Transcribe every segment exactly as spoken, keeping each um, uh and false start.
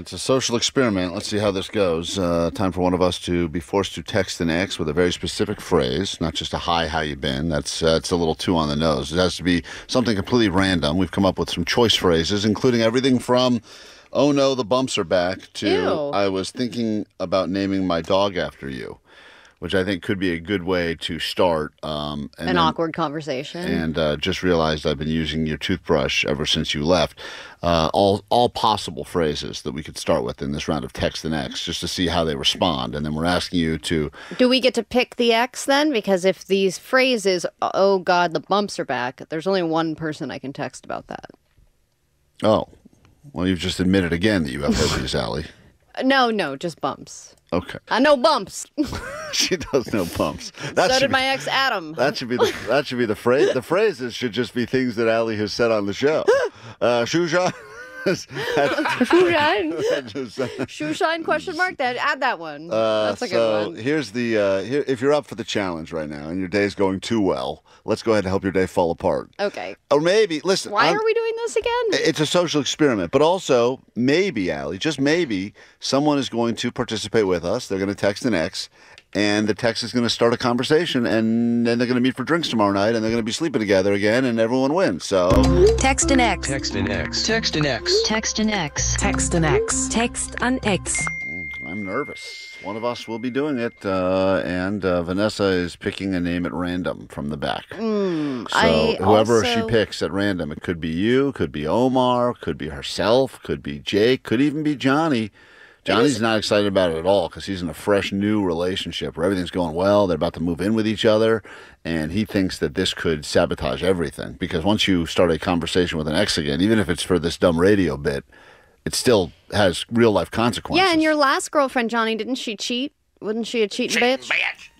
It's a social experiment. Let's see how this goes. Uh, time for one of us to be forced to text an ex with a very specific phrase, not just a hi, how you been. That's uh, it's a little too on the nose. It has to be something completely random. We've come up with some choice phrases, including everything from, oh no, the bumps are back, to Ew. I was thinking about naming my dog after you, which I think could be a good way to start. Um, and An then, awkward conversation. And uh, just realized I've been using your toothbrush ever since you left. Uh, all all possible phrases that we could start with in this round of Text and X, just to see how they respond. And then we're asking you to... Do we get to pick the X then? Because if these phrases, oh God, the bumps are back, there's only one person I can text about that. Oh, well, you've just admitted again that you have herpes, Allie. No, no, just bumps. Okay. I know bumps. She does know bumps. That so did be, my ex Adam. That should be the that should be the phrase. The phrases should just be things that Allie has said on the show. Uh, Shusha. Shoeshine? Shoeshine question mark? That add that one. Uh, That's a so good one. here's the uh, here, if you're up for the challenge right now and your day's going too well, let's go ahead and help your day fall apart. Okay. Or maybe listen. Why I'm, are we doing this again? It's a social experiment, but also maybe, Allie, just maybe, someone is going to participate with us. They're going to text an ex, and the text is going to start a conversation, and then they're going to meet for drinks tomorrow night, and they're going to be sleeping together again, and everyone wins. So Text an X. Text an X. Text an X. Text an X. Text an X. Text an X. I'm nervous. One of us will be doing it, uh, and uh, Vanessa is picking a name at random from the back. Mm, so I whoever also... she picks at random, it could be you, could be Omar, could be herself, could be Jake, could even be Johnny. Johnny's is... not excited about it at all because he's in a fresh new relationship where everything's going well. They're about to move in with each other, and he thinks that this could sabotage everything because once you start a conversation with an ex again, even if it's for this dumb radio bit, it still has real life consequences. Yeah, and your last girlfriend, Johnny, didn't she cheat? Wasn't she a cheating bitch? bitch.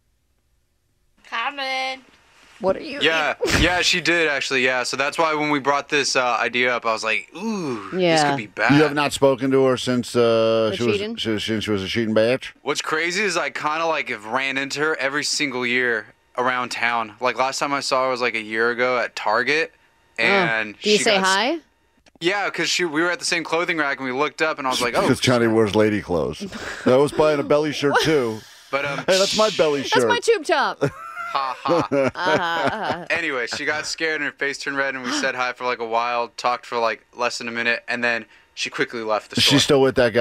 Coming. What are you? Yeah, yeah, she did actually. Yeah, so that's why when we brought this uh, idea up, I was like, "Ooh, this Yeah. could be bad." You have not spoken to her since uh, The she was cheating? she, since she was a cheating bitch. What's crazy is I kind of like have ran into her every single year around town. Like last time I saw her was like a year ago at Target, and Oh. Do you she say got, hi? Yeah, because she we were at the same clothing rack and we looked up and I was like, "Oh." Because Johnny wears lady clothes. I was buying a belly shirt too. But um, Hey, that's my belly shirt. That's my tube top. ha ha. uh-huh, uh-huh. Anyway, she got scared and her face turned red, and we said hi for like a while, talked for like less than a minute, and then she quickly left the Is store. she still with that guy?